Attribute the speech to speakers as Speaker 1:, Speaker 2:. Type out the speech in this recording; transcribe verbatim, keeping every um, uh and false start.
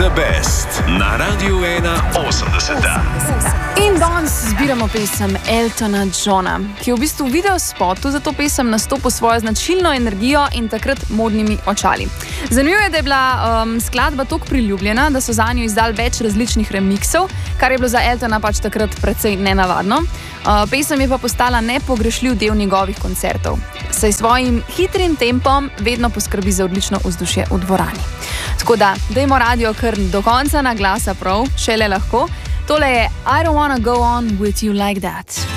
Speaker 1: the best na Radiu ena osemdeset.
Speaker 2: In danes zbiramo pesem Eltona Johna, ki je v bistvu v videospotu za to pesem nastopil svojo značilno energijo in takrat modnimi očali. Zanimivo je, da je bila um, skladba toliko priljubljena, da so zanjo izdali več različnih remiksov, kar je bilo za Eltona pač takrat precej nenavadno. Uh, pesem je pa postala nepogrešljiv del njegovih koncertov, saj svojim hitrim tempom vedno poskrbi za odlično vzdušje v dvorani. Tako da, dajmo radio kar do konca na glasa prav, šele lahko. Tole je I don't wanna go on with you like that.